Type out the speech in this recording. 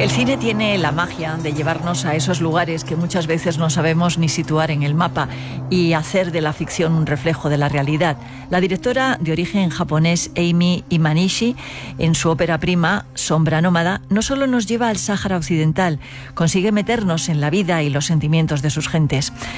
El cine tiene la magia de llevarnos a esos lugares que muchas veces no sabemos ni situar en el mapa y hacer de la ficción un reflejo de la realidad. La directora de origen japonés Amy Imanishi, en su ópera prima Sombra Nómada, no solo nos lleva al Sáhara Occidental, consigue meternos en la vida y los sentimientos de sus gentes.